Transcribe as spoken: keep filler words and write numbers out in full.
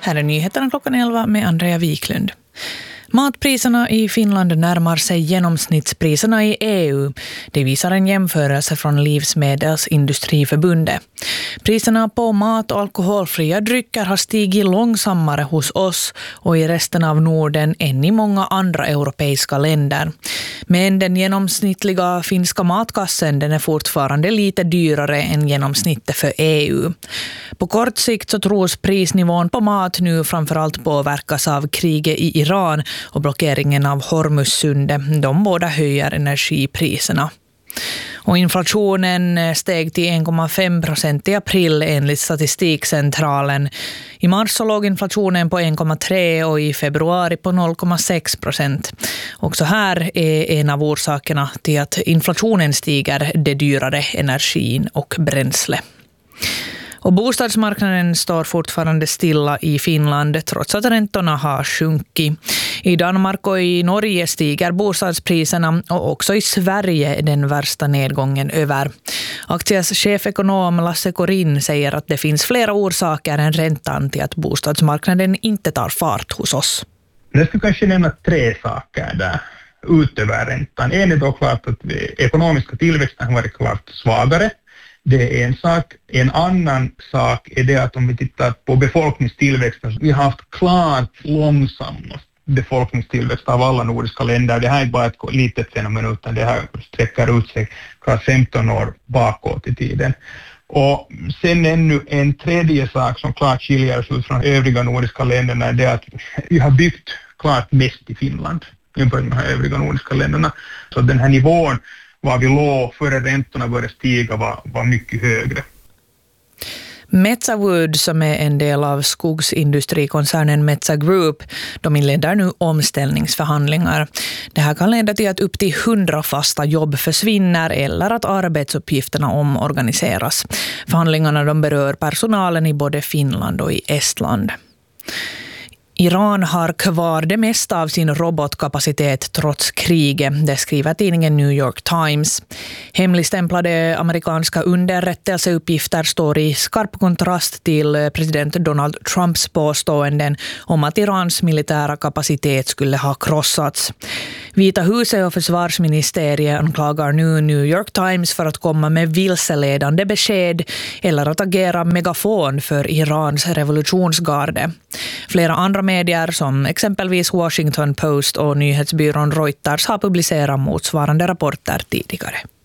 Här är nyheterna klockan elva med Andrea Wiklund. Matpriserna i Finland närmar sig genomsnittspriserna i E U. Det visar en jämförelse från Livsmedelsindustriförbundet. Priserna på mat- och alkoholfria drycker har stigit långsammare hos oss och i resten av Norden än i många andra europeiska länder. Men den genomsnittliga finska matkassen den är fortfarande lite dyrare än genomsnittet för E U. På kort sikt så tros prisnivån på mat nu framförallt påverkas av kriget i Iran och blockeringen av Hormuzsundet. De båda höjer energipriserna. Och inflationen steg till en komma fem procent i april enligt Statistikcentralen. I mars så låg inflationen på en komma tre och i februari på noll komma sex procent. Också här är en av orsakerna till att inflationen stiger det dyrare energin och bränsle. Och bostadsmarknaden står fortfarande stilla i Finland trots att räntorna har sjunkit. I Danmark och i Norge stiger bostadspriserna och också i Sverige är den värsta nedgången över. Aktias chefekonom Lasse Korin säger att det finns flera orsaker än räntan till att bostadsmarknaden inte tar fart hos oss. Jag skulle kanske nämna tre saker där utöver räntan. En är då klart att ekonomiska tillväxten har varit klart svagare. Det är en sak. En annan sak är det att om vi tittar på befolkningstillväxten, vi har haft klart långsammast befolkningstillväxt av alla nordiska länder. Det här är bara ett litet fenomen utan det här sträcker ut sig klart femton år bakåt i tiden. Och sen ännu en tredje sak som klart skiljer oss ut från övriga nordiska länderna är det att vi har byggt klart mest i Finland jämfört med de här övriga nordiska länderna. Så den här nivån var vi låg före räntorna började stiga var, var mycket högre. Metsä Wood som är en del av skogsindustrikoncernen Metsä Group, de inleder nu omställningsförhandlingar. Det här kan leda till att upp till hundra fasta jobb försvinner eller att arbetsuppgifterna omorganiseras. Förhandlingarna de berör personalen i både Finland och i Estland. Iran har kvar det mesta av sin robotkapacitet trots kriget, det skriver tidningen New York Times. Hemligstämplade amerikanska underrättelseuppgifter står i skarp kontrast till president Donald Trumps påståenden om att Irans militära kapacitet skulle ha krossats. Vita huset och försvarsministeriet anklagar nu New York Times för att komma med vilseledande besked eller att agera megafon för Irans revolutionsgarde. Flera andra medier som exempelvis Washington Post och nyhetsbyrån Reuters har publicerat motsvarande rapporter tidigare.